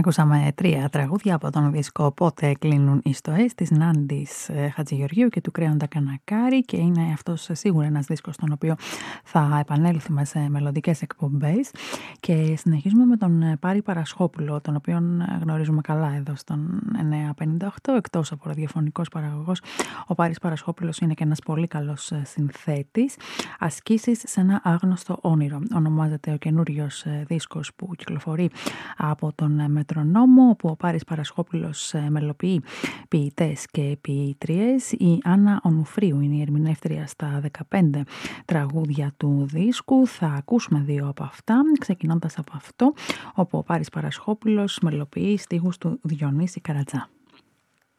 Ακούσαμε 3 τραγούδια από τον δίσκο «Πότε κλείνουν οι στοές» της Νάντης Χατζηγεωργίου και του Κρέοντα Κανακάρη, και είναι αυτός σίγουρα ένας δίσκος στον οποίο θα επανέλθουμε σε μελλοντικές εκπομπές. Και συνεχίζουμε με τον Πάρη Παρασχόπουλο, τον οποίον γνωρίζουμε καλά εδώ στον 958, εκτός από ραδιοφωνικός παραγωγός. Ο Πάρης Παρασχόπουλος είναι και ένας πολύ καλός συνθέτης. «Ασκήσεις σε ένα άγνωστο όνειρο» ονομάζεται ο καινούριος δίσκος που κυκλοφορεί από τον Μετρονόμο, όπου ο Πάρης Παρασχόπουλος μελοποιεί ποιητές και ποιήτριες. Η Άννα Ονουφρίου είναι η ερμηνεύτρια στα 15 τραγούδια του δίσκου. Θα ακούσουμε 2 από αυτά, ξεκινώντας από αυτό, όπου ο Πάρης Παρασχόπουλος μελοποιεί στίχους του Διονύση Καρατζά.